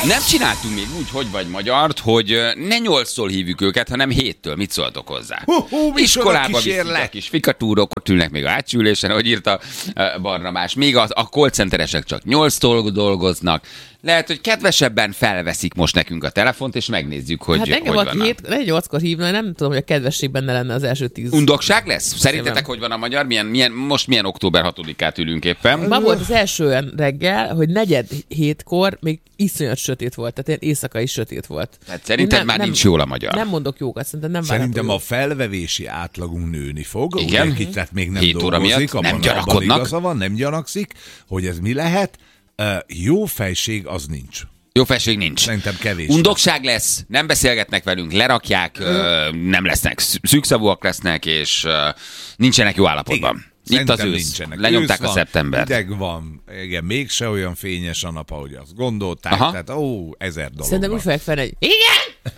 Nem csináltunk még úgy, hogy vagy magyart, hogy ne 8-tól hívjuk őket, hanem 7-től. Mit szóltok hozzá? Iskolába viszik a kis fikatúrok, ott ülnek még a átsülésen, ahogy írta Barnabás. Még a callcenteresek csak 8-tól dolgoznak. Lehet, hogy kedvesebben felveszik most nekünk a telefont, és megnézzük, hogy engem hogy vannak. 8-kor hívna, nem tudom, hogy a kedvesség benne lenne az első 10. Undokság lesz? Szerintetek, hogy van a magyar? Most milyen október 6-át ülünk éppen? Ma volt az első olyan reggel, hogy 6:45-kor még iszonyat sötét volt, tehát ilyen éjszakai sötét volt. Hát szerinted már nincs jól a magyar. Nem mondok jókat, szerintem nem Szerintem jó. a felvevési átlagunk nőni fog. Igen. Ugye, tehát még nem 7 óra dolgozik, miatt nem abban gyanakodnak. Igaza van, nem gyanakszik, hogy ez mi lehet. Jó fejség az nincs. Jó felség nincs. Szerintem kevés. Undokság lesz, nem beszélgetnek velünk, lerakják, nem lesznek, szűkszavúak lesznek, és nincsenek jó állapotban. Itt az ősz. Nincsenek. Lenyomták Ősz a szeptembert. Ideg van, igen, mégse olyan fényes a nap, ahogy azt gondolták. Aha. Tehát 1000 dolog Szerintem van. úgy fogják fel, hogy igen!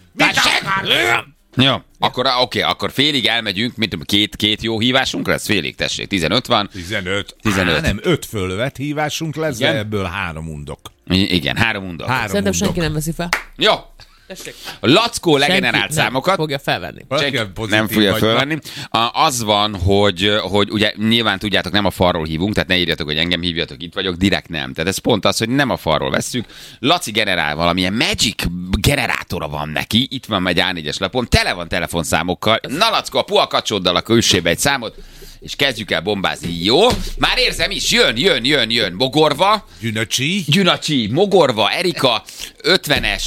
Jó, akkor félig elmegyünk, mint két jó hívásunk lesz, félig, tessék, 15 van. 15. 15. Nem, 5 fölvett hívásunk lesz, Igen? de ebből 3 undok. Igen, 3 undok. Szerintem senki nem veszi fel. Jó. A Lackó legenerált Senki számokat. nem fogja felvenni. Senki Pozitív nem fogja vagy fölvenni. Az van, hogy ugye nyilván tudjátok, nem a falról hívunk, tehát ne írjatok, hogy engem hívjatok, itt vagyok, direkt nem. Tehát ez pont az, hogy nem a falról vesszük. Laci generál valamilyen magic generátora van neki, itt van egy A4-es lapon, tele van telefonszámokkal. Na Lackó, a puhakacsóddal a külsébe egy számot, és kezdjük el bombázni. Jó? Már érzem is, jön. Mogorva. Gyünacsi, Mogorva, Erika, 50-es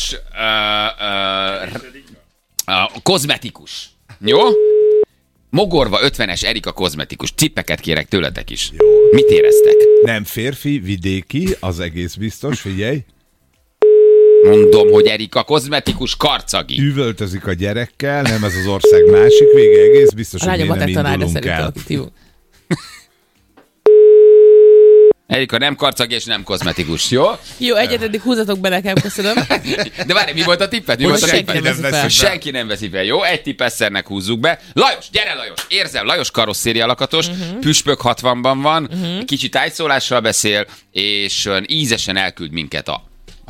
kozmetikus. Jó? Mogorva, 50-es Erika kozmetikus. Cippeket kérek tőletek is. Jó. Mit éreztek? Nem férfi, vidéki, az egész biztos, figyelj. Mondom, hogy Erika kozmetikus, karcagi. Üvöltözik a gyerekkel, nem ez az ország másik vége, egész biztos, A hogy mi lányom nem matek tanárja indulunk szerint, el. akit hívunk. Erika nem karcagi és nem kozmetikus, jó? Jó, egyetedik húzatok be nekem, köszönöm. De várj, mi volt a tippet? Mi Hogy volt a senki tippet? nem veszi fel. Senki nem veszi fel. Jó, egy tippesszernek húzzuk be. Lajos, gyere Lajos! Érzem, Lajos karosszéria lakatos, püspök 60-ban van, kicsit tájszólással beszél, és ízesen elküld minket a...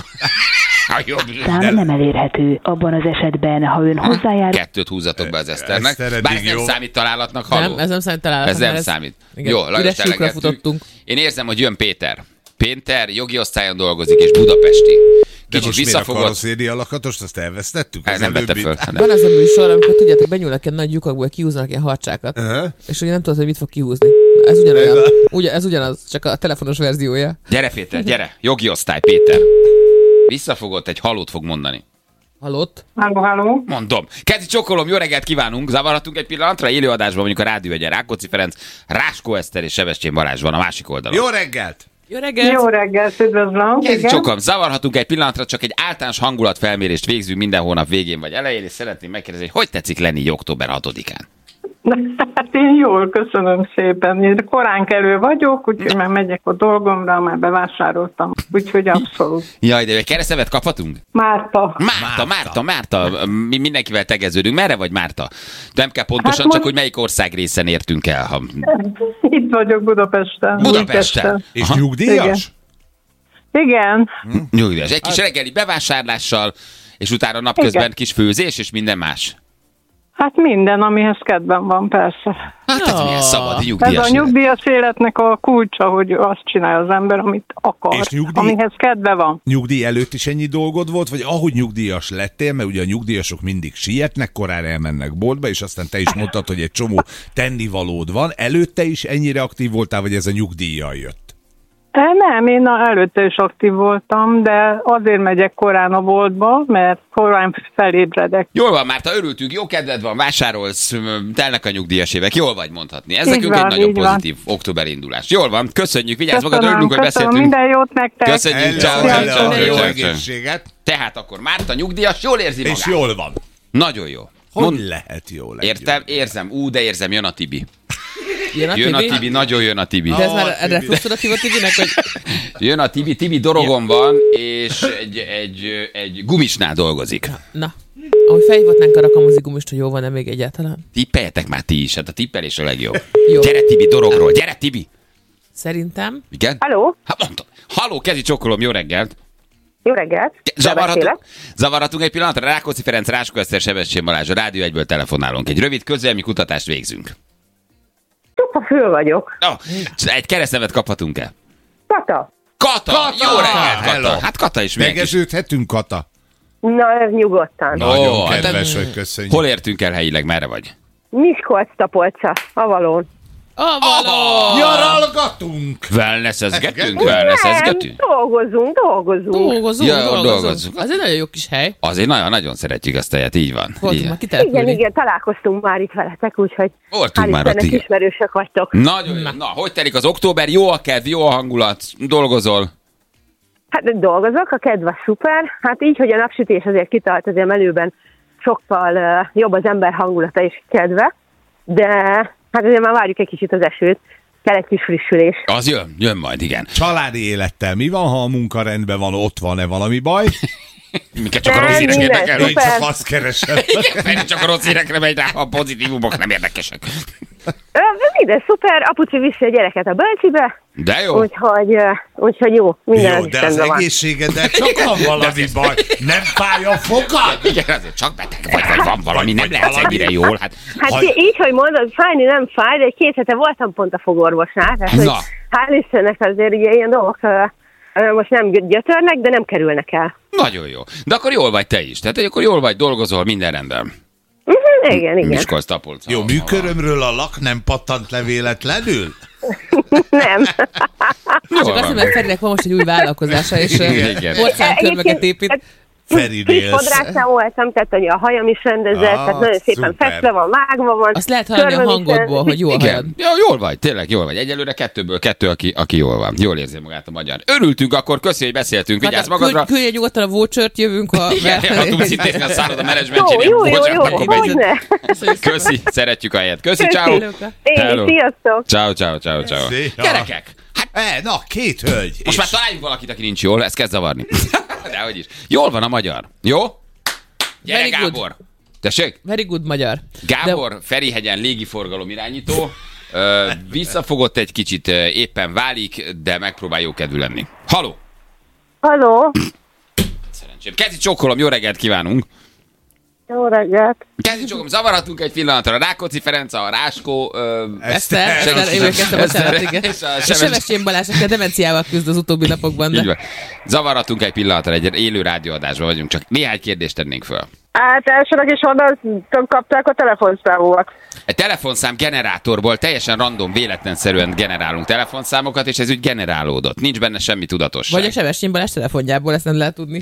Szám nem elérhető. Abban az esetben, ha ön hozzájár... 2 húzatok be az Eszternek. Eszter eddig Bár ez nem jó. számít találatnak, haló. Nem, ez nem számít találatnak. Ez nem mert számít. igen, Jó, Lajos, üres lyukra elegettük. futottunk. Én érzem, hogy jön Péter. Péter jogi osztályon dolgozik, és budapesti. De Kicsit most miért a visszafogott. karosszéria lakatost, azt elvesztettük? Ez nem vette föl. Van az a műsor, amikor tudjátok, benyúlnak ilyen nagy lyukakból, kihúznak ilyen harcsákat. És ugye nem tudod, hogy mit fog kihúzni. Ez ugyanolyan. Ez ugyanaz, csak a telefonos verziója. Gyere Péter, gyere. Jogi osztály, Péter. Visszafogott, egy halót fog mondani. Halott? Halló. Mondom. Kezi csokolom, jó reggelt kívánunk. Zavarhatunk egy pillanatra. Élőadásban mondjuk a rádió egyen Rákóczi Ferenc, Ráskó Eszter és Sebestyén Balázs van a másik oldalon. Jó reggelt! Jó reggelt! Jó reggelt, üdvözlöm. Kezi Igen. csokolom, zavarhatunk egy pillanatra, csak egy általános hangulatfelmérést végzünk minden hónap végén vagy elején, és szeretném megkérdezni, hogy tetszik lenni október 6-án. Hát én jól, köszönöm szépen. Én korán kelő vagyok, úgyhogy már megyek a dolgomra, már bevásároltam. Úgyhogy abszolút. Jaj, de egy keresztevet kaphatunk? Márta. Márta. Mi mindenkivel tegeződünk. Merre vagy Márta? Nem kell pontosan, Hát csak hogy melyik ország részen értünk el. Ha... Itt vagyok Budapesten. Budapesten. És Aha. nyugdíjas? Igen. Nyugdíjas. Egy kis reggeli bevásárlással, és utána napközben Igen. kis főzés, és minden más. Hát minden, amihez kedvem van, persze. Hát ez milyen szabad Ez nyugdíjas a élet. nyugdíjas életnek a kulcsa, hogy azt csinálja az ember, amit akar. És nyugdíj? Amihez kedve van. Nyugdíj előtt is ennyi dolgod volt, vagy ahogy nyugdíjas lettél, mert ugye a nyugdíjasok mindig sietnek, korán elmennek boltba, és aztán te is mondtad, hogy egy csomó tennivalód van. Előtte is ennyire aktív voltál, vagy ez a nyugdíjjal jött? Nem, én előtte is aktív voltam, de azért megyek korán a boltba, mert korán felébredek. Jól van, Márta, örültünk, jó kedved van, vásárolsz, telnek a nyugdíjas évek, jól vagy mondhatni. Ez Így nekünk van, egy nagyon így van. pozitív október indulás. Jól van, köszönjük, vigyázz magad, örülünk, hogy köszönöm, beszéltünk. minden jót nektek. Köszönjük, ciao, ciao, ciao, Jó ciao. egészséget! Tehát akkor Márta nyugdíjas, jól érzi magát. És jól van. Nagyon jó. Hogy lehet jól legyen? Értem, érzem, de érzem, jön a Tibi. Jön a Tibi? Nagyon jön a Tibi. De ez már Tibi. refluxodatív a Tibinek, hogy... Jön a Tibi dorogon van, és egy gumisnál dolgozik. Na, ahogy felhívhatnánk a rakamozi gumist, hogy jó van-e még egyáltalán? Tippeljetek már ti is, hát a tippelés a legjobb. Jó. Gyere Tibi dorogról, gyere Tibi! Szerintem... Igen? Halló? Hát mondtam. Halló, kezi csokolom, jó reggelt! Jó reggelt! Zavarhatunk egy pillanatra. Rákóczi Ferenc, Ráskó Eszter, Sebestyén Balázs, a Rádió 1-ből telefonálunk. Egy rövid közvélemény kutatást végzünk. Csupa fül vagyok. Egy keresztnevet kaphatunk-e? Kata. Kata! Jó reggelt, Kata! Hello. Hát Kata is milyen kis... Tegeződhetünk, Kata? Na, ez nyugodtan. Nagyon hát kedves, hogy köszönjük. Hol értünk el helyileg? Merre vagy? Miskolc-Tapolca, Avalon. Avalon! Nyaralgatunk! Wellness-ezgetünk? Dolgozunk. Az egy nagyon jó kis hely. Azért nagyon-nagyon szeretjük ezt a helyet, így van. Voltunk már kitelepülni. Igen, találkoztunk már itt veletek, úgyhogy Voltunk már ott, igen. Ismerősök vagytok. Nagyon jó. Na, hogy telik az október? Jó a kedv, jó a hangulat, dolgozol? Hát dolgozok, a kedv az szuper. Hát így, hogy a napsütés azért kitart, azért melőben sokkal jobb az ember hangulata és kedve, de hát azért már várjuk egy kicsit az esőt, kell egy kis frissülés. Az jön majd, igen. Családi élettel mi van, ha a munka rendben van, ott van-e valami baj? Minket csak a rossz hírek érdekel. Én csak azt keresem. Igen, csak a rossz hírekre megy rá, a pozitívumok nem érdekesek. Minden szuper, apuci viszi a gyereket a bölcsibe. De jó. Úgyhogy jó, minden jó, de az egészségeddel csak van valami baj. Nem fáj a fogad? Igen, azért csak beteg vagy van valami, nem lehet ennyire jól. Hát így, hogy mondod, fájni nem fáj, de 2 hete voltam pont a fogorvosnál. Tehát, hogy hál' Istennek azért ilyen dolgok most nem gyötörnek, de nem kerülnek el. Nagyon jó. De akkor jól vagy te is. Tehát akkor jól vagy, dolgozol, minden rendben. Igen. Miskolc-Tapolca. Jó, műkörömről a lak nem pattant le véletlenül? Nem. Csak azt, mert Ferinek van most egy új vállalkozása, és országkörmöket épít. Kis fodrásznál voltam, tehát hogy a hajam is rendezett, tehát nagyon szépen festve van, vágva van. Azt lehet hallani a hangodból, hogy jó a hajad. Ja, jól vagy, tényleg jól vagy. Egyelőre 2-ből 2, aki jól van. Jól érzi magát a magyar. Örültünk akkor, köszi, hogy beszéltünk. Vigyázz magadra. Küldj egy nyugodtan a vouchert, jövünk a... Igen, a tudsz intézni a szálloda menedzsmentjénél. Jó. Köszi, szeretjük a helyet. Köszi, ciao. Én, sziasztok. Ciao. Gyerekek! Na, 2 hölgy. Most már találjunk valakit, aki nincs jól, ez kezd zavarni. Dehogy is. Jól van a magyar. Jó? Gyere, Gábor. Tessék? Very good magyar. Gábor, Ferihegyen légiforgalom irányító. Visszafogott egy kicsit, éppen válik, de megpróbál jó kedvű lenni. Haló. Szerencsém. Kezi csókolom, jó reggelt kívánunk. Jó reggelt. Kezi csókolom, zavarhatunk egy pillanatra. Rákóczi Ferenc, a Ráskó... Eszter, és Sebestyén Balázs, aki a demenciával küzd az utóbbi napokban. De... Zavarhatunk egy pillanatra, egy élő rádióadásban vagyunk, csak néhány kérdést tennénk föl. Hát elsőleg is honnan kapták a telefonszámomat. Egy telefonszám generátorból teljesen random, véletlenszerűen generálunk telefonszámokat, és ez úgy generálódott. Nincs benne semmi tudatosság. Vagy a Sebestyén Balázs telefonjából, ezt nem lehet tudni.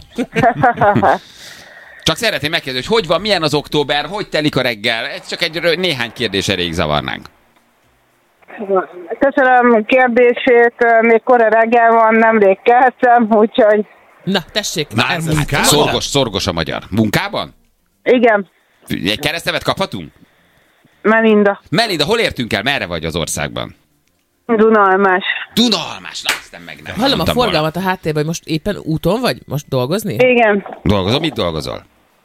Csak szeretném megkérdezni, hogy van, milyen az október, hogy telik a reggel? Ez csak néhány kérdés erejéig zavarnánk. Köszönöm a kérdését, még kora reggel van, nemrég keltem, úgyhogy... Na, tessék. Már munkában? Szorgos a magyar. Munkában? Igen. Egy keresztnevet kaphatunk? Melinda, hol értünk el? Merre vagy az országban? Dunalmás. Na, aztán meg nem. Hallom a forgalmat a háttérben, hogy most éppen úton vagy? Most dolgozni? Igen. Dolgozol? Mit dolgozol?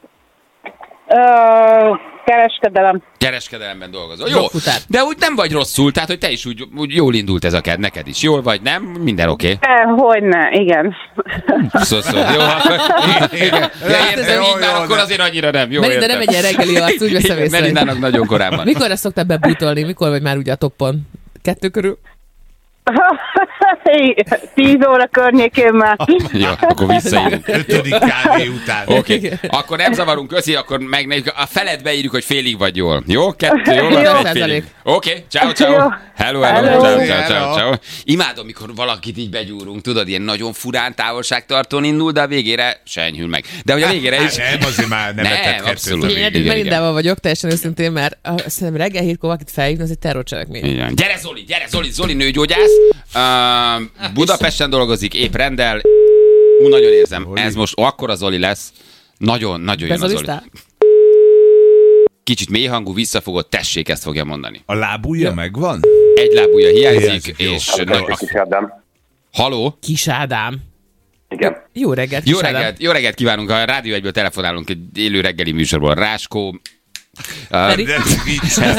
Kereskedelem. Kereskedelemben dolgozol. Jó, de úgy nem vagy rosszul, tehát hogy te is úgy jól indult ez a kedv, neked is. Jól vagy, nem? Minden oké? Hogyne, igen. Jó, akkor... Értem, így már akkor azért annyira nem. Jó, Melinda nem egy ilyen reggeli arc, úgy veszem észre. Melindának nagyon korábban. Mikor szoktál bebútolni? Mikor vagy már ugye a toppon? 2 körül? 10 óra környékén már. Jó, akkor visszaírunk. 5. kávé után. Oké. Akkor nem zavarunk, köszi, akkor meg a feled beírjuk, hogy félig vagy jól. Jó? 2 jól van, félig. Oké, ciao. Hello. Ciao. Imádom, mikor valakit így begyúrunk, tudod, ilyen nagyon furán távolságtartón indul, de a végére se enyhül meg. De hogy a végére is... Nem, azért már nem etett abszolút. Én Melindával vagyok, teljesen őszintén, mert szerintem reggel hírkor valakit felhívni, az egy terrorcselekmény. Gyere Zoli, nőgyógyász. Budapesten dolgozik, épp rendel. Nagyon érzem, ez most akkora Zoli lesz. Nagyon jön a Zoli. Kicsit mélyhangú, visszafogott, tessék, ezt fogja mondani. A lábujja megvan? Egy lábujja hiányzik, és... Kis Ádám. Haló? Kis Ádám. Igen. Jó reggelt, Jó reggelt kívánunk, a Rádió 1-ből telefonálunk egy élő reggeli műsorból. Ráskó... Rákóczi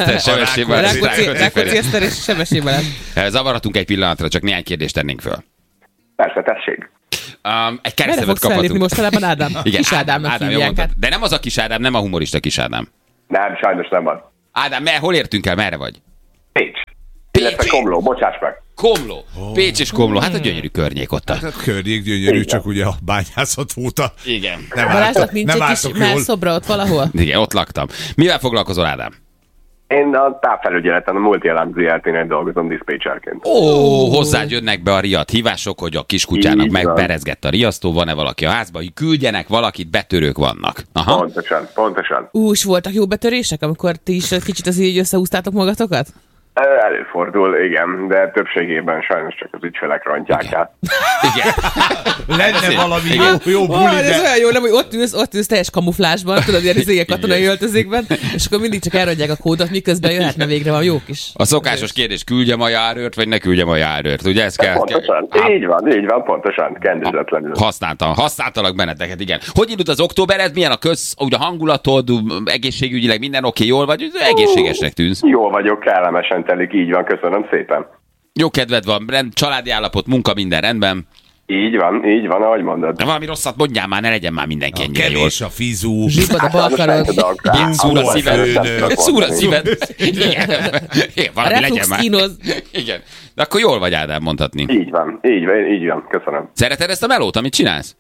Eszter és Sebestyén Balázs. Zavarhatunk egy pillanatra, csak néhány kérdést tennénk föl. Persze, tessék. Egy Merre keresztevet fogsz fellépni kaphatunk. mostanában, Ádám? Igen, Kis Ádámnak Ádám, jól hívják. mondtad. Hát. De nem az a Kis Ádám, nem a humorista Kis Ádám. Nem, sajnos nem van. Ádám, hol értünk el, merre vagy? Pécs. Illetve Komló, bocsáss meg. Komló. Pécs és Komló. Hát a gyönyörű környék ott. Hát a környék gyönyörű, csak ugye a bányászat óta. Igen. Balázsnak nincs egy kis melszobra ott valahol? Igen, ott laktam. Mivel foglalkozol, Ádám? Én a távfelügyeleten, a Multi-Alarm ZRT-nél dolgozom diszpécserként. Hozzád jönnek be a riadt hívások, hogy a kiskutyának Így van. megberezgett a riasztó, van-e valaki a házba, hogy küldjenek valakit, betörők vannak. Aha. Pontosan. És voltak jó betörések, amikor ti is kicsit az így összehúztátok magatokat? Előfordul, igen, de többségében sajnos csak az ügyfelek rontják át. Igen. Lenne valami jó buli, Ez de... olyan jó, nem, hogy ott ülsz teljes kamuflásban, tudod, ilyen katonai öltözékben, és akkor mindig csak elradják a kódot, miközben jöhetne végre van jó kis. A szokásos kérdés, küldjem a járőrt, vagy ne küldjem a járőrt, ugye? Ez kell. Pontosan, így van, pontosan, kendezetlenül. Használtalak benneteket, igen. Hogy indult az októbered, milyen a úgy a hangulatod, egészségügyileg minden oké, jól vagy, egészségesnek tűnsz. Jól vagyok, kellemesen telik, így van, köszönöm szépen. Jó kedved van, családi állapot, munka, minden rendben. Így van, ahogy mondod. De valami rosszat mondjál már, ne legyen már mindenki ennyire jól. Kevés a fizú. Zsibad a balkarod. Igen, szúr a szíved. Szúr a szíved. szíved. Igen, valami legyen Reflux már. kínoz. Igen. De akkor jól vagy, Ádám, mondhatni. Így van, köszönöm. Szereted ezt a melót, amit csinálsz?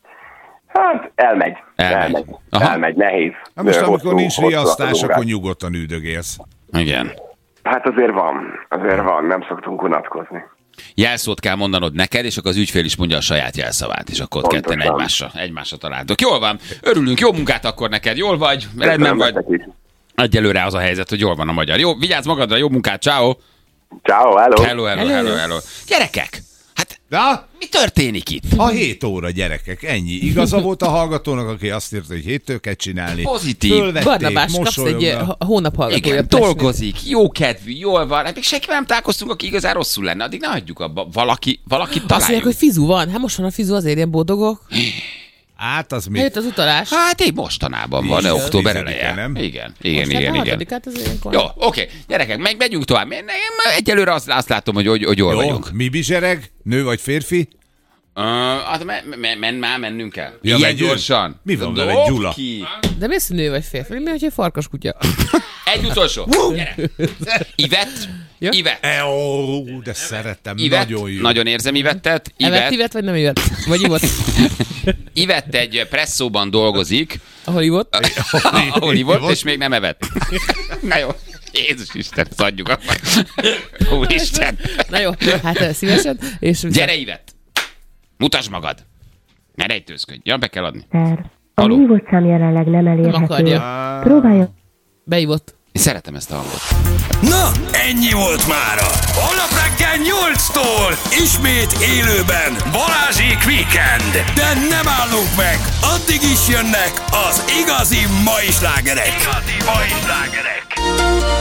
Hát elmegy. Aha. Elmegy, nehéz. Hát most amikor Hosszú- nincs hosszú riasztás, az akkor órák. nyugodtan üldögélsz. Igen. Hát azért van, nem szoktunk unatkozni. Jelszót kell mondanod neked, és akkor az ügyfél is mondja a saját jelszavát, és akkor ott Pontosan. ketten egymásra találtok. Jól van, örülünk, jó munkát akkor neked, jól vagy, rendben vagy. Nektek is. Egyelőre az a helyzet, hogy jól van a magyar. Jó, vigyázz magadra, jó munkát, ciao. Ciao, Hello. Gyerekek, hát Na, mi történik itt? a 7 óra, gyerekek, ennyi. Igaza volt a hallgatónak, aki azt írta, hogy 7-től kell csinálni. Pozitív. Fölvették, Barnabás, kapsz egy mosolyognak. hónap hallgatója. Igen, dolgozik, jó kedvű, jól van. Hát még senkivel nem találkoztunk, aki igazán rosszul lenne. Addig ne hagyjuk abba. Valaki Azt mondják, találjuk. hogy fizu van. Hát most van a fizu, azért ilyen boldogok. Hát az mi? Jött az utalás. Hát így mostanában van, Igen, október 10-e, eleje. nem? Igen. Hát az ilyenkor. Jó, oké. Gyerekek, megyünk tovább. Én egyelőre azt látom, hogy jól Jó, vagyunk. mi bizsereg? Nő vagy férfi? Hát mennünk kell. Ja, Ilyen megyünk. gyorsan. Mi van vele, Dob Gyula? ki. De mi az, hogy nő vagy férfi? Mi, hogy egy farkas kutya? Egy utolsó. Gyere. Ivett. Ja? Ivett. Ó, de szeretem, Ivett. nagyon jó. Nagyon érzem Ivettet. Evett, ivett, vagy nem ivett? Vagy ivott? Ivett egy presszóban dolgozik, Ahol ivott? ahol ivott, és még nem evett. Na jó. Jézus Isten, ezt adjuk akkor. Úristen. Na jó, hát szívesen. És Gyere, Ivett. Mutasd magad. Ne rejtőzködj. Ja, be kell adni. A Haló. hívott szám jelenleg nem nem elérhető. akarja. Próbálja. Beivott. Én szeretem ezt a hangot. Na, ennyi volt mára. Holnap reggel 8-tól ismét élőben Balázsék Weekend. De nem állunk meg, addig is jönnek az igazi mai slágerek.